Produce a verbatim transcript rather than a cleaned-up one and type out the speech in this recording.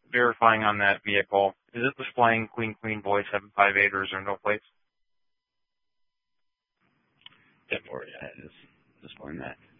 verifying on that vehicle, is it displaying Queen Queen Boy seven five eight or is there no plates? ten four, yeah, it is displaying that.